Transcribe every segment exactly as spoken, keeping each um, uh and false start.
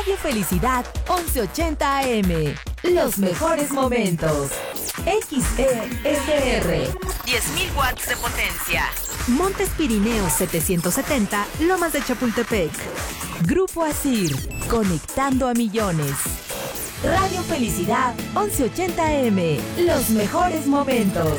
Radio Felicidad once ochenta A M. Los mejores momentos. X E S R. diez mil watts de potencia. Montes Pirineos setecientos setenta, Lomas de Chapultepec. Grupo Asir, conectando a millones. Radio Felicidad once ochenta A M. Los mejores momentos.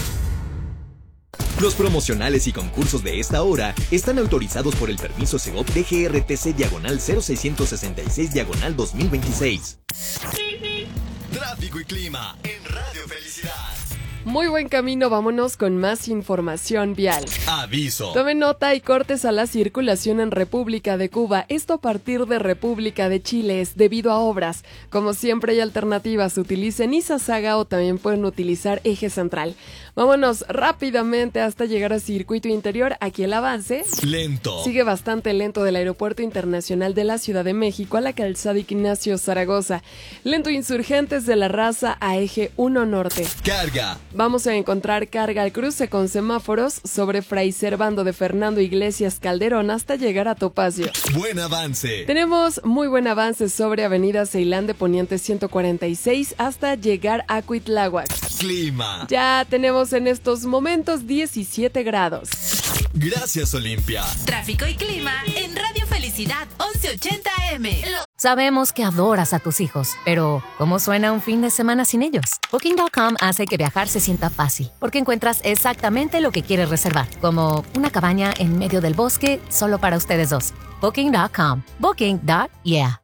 Los promocionales y concursos de esta hora están autorizados por el permiso Segov D G R T C diagonal cero seiscientos sesenta y seis diagonal dos mil veintiséis. Tráfico y clima en Radio Felicidad. Muy buen camino, vámonos con más información vial. Aviso. Tome nota y cortes a la circulación en República de Cuba. Esto a partir de República de Chile es debido a obras. Como siempre hay alternativas, utilicen Izazaga o también pueden utilizar Eje Central. Vámonos rápidamente hasta llegar a Circuito Interior. Aquí el avance lento. Sigue bastante lento del Aeropuerto Internacional de la Ciudad de México a la calzada Ignacio Zaragoza. Lento Insurgentes de la Raza a Eje uno Norte. Carga. Vamos a encontrar carga al cruce con semáforos sobre Fray Servando de Fernando Iglesias Calderón hasta llegar a Topacio. Buen avance. Tenemos muy buen avance sobre Avenida Ceilán de Poniente ciento cuarenta y seis hasta llegar a Cuitláhuac. Clima. Ya tenemos en estos momentos diecisiete grados. Gracias, Olimpia. Tráfico y clima en Radio Felicidad once ochenta A M. Sabemos que adoras a tus hijos, pero ¿cómo suena un fin de semana sin ellos? Booking punto com hace que viajar se sienta fácil, porque encuentras exactamente lo que quieres reservar, como una cabaña en medio del bosque solo para ustedes dos. Booking punto com. Booking. Yeah.